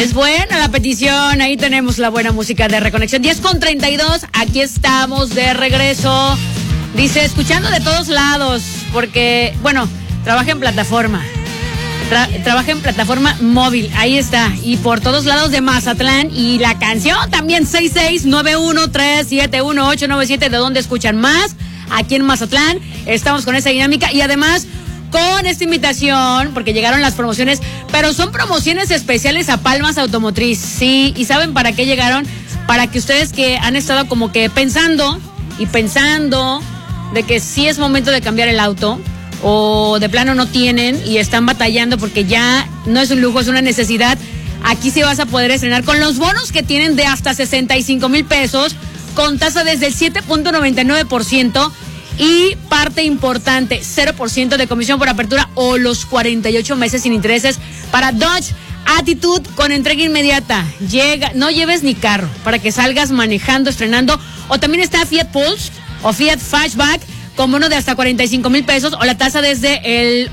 Es buena la petición, ahí tenemos la buena música de Reconexión. 10:32, aquí estamos de regreso. Dice, escuchando de todos lados, porque, bueno, trabaja en plataforma. Trabaja en plataforma móvil, ahí está. Y por todos lados de Mazatlán. Y la canción también, 6691371897, ¿de dónde escuchan más? Aquí en Mazatlán. Estamos con esa dinámica y además con esta invitación, porque llegaron las promociones, pero son promociones especiales a Palmas Automotriz, sí, y ¿saben para qué llegaron? Para que ustedes que han estado como que pensando de que sí es momento de cambiar el auto, o de plano no tienen y están batallando porque ya no es un lujo, es una necesidad. Aquí sí vas a poder estrenar con los bonos que tienen de hasta 65,000 pesos, con tasa desde el 7.99%. Y parte importante, 0% de comisión por apertura o los 48 meses sin intereses para Dodge Attitude con entrega inmediata. No lleves ni carro para que salgas manejando, estrenando. O también está Fiat Pulse o Fiat Fastback con bono de hasta 45,000 pesos o la tasa desde el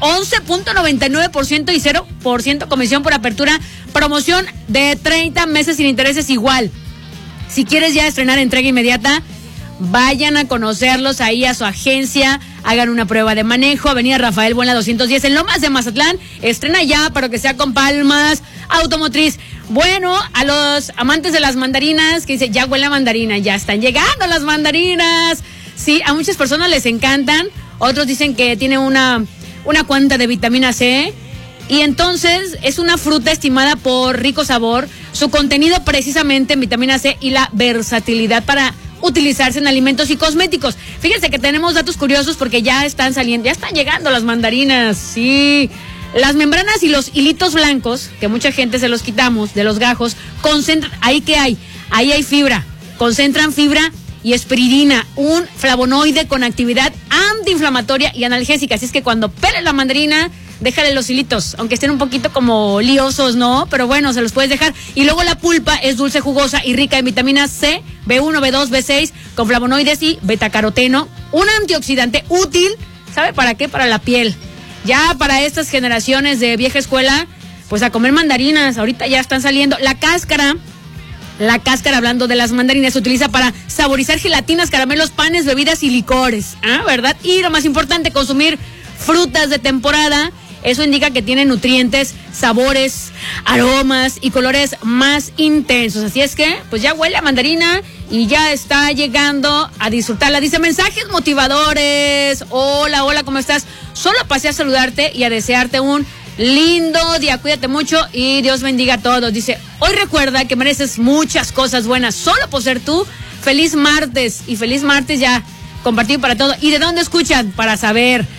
11.99% y 0% comisión por apertura. Promoción de 30 meses sin intereses igual. Si quieres ya estrenar entrega inmediata, vayan a conocerlos ahí a su agencia, hagan una prueba de manejo, Avenida Rafael Buena 210 en Lomas de Mazatlán. Estrena ya, pero que sea con Palmas Automotriz. Bueno, a los amantes de las mandarinas, que dice, ya huele a mandarina, ya están llegando las mandarinas. Sí, a muchas personas les encantan, otros dicen que tiene una cuanta de vitamina C. Y entonces es una fruta estimada por rico sabor, su contenido precisamente en vitamina C y la versatilidad para utilizarse en alimentos y cosméticos. Fíjense que tenemos datos curiosos porque ya están llegando las mandarinas, sí. Las membranas y los hilitos blancos, que mucha gente se los quitamos de los gajos, concentran, ¿ahí qué hay? Ahí hay fibra, concentran fibra y esperidina, un flavonoide con actividad antiinflamatoria y analgésica. Así es que cuando peles la mandarina, déjale los hilitos, aunque estén un poquito como liosos, ¿no? Pero bueno, se los puedes dejar. Y luego la pulpa es dulce, jugosa y rica en vitaminas C, B1, B2, B6, con flavonoides y betacaroteno. Un antioxidante útil, ¿sabe para qué? Para la piel. Ya para estas generaciones de vieja escuela, pues a comer mandarinas, ahorita ya están saliendo. La cáscara, hablando de las mandarinas, se utiliza para saborizar gelatinas, caramelos, panes, bebidas y licores, ¿verdad? Y lo más importante, consumir frutas de temporada. Eso indica que tienen nutrientes, sabores, aromas y colores más intensos. Así es que, pues ya huele a mandarina y ya está llegando a disfrutarla. Dice, mensajes motivadores. Hola, ¿cómo estás? Solo pasé a saludarte y a desearte un lindo día. Cuídate mucho y Dios bendiga a todos. Dice, hoy recuerda que mereces muchas cosas buenas solo por ser tú. Feliz martes, y feliz martes ya compartido para todo. ¿Y de dónde escuchan? Para saber.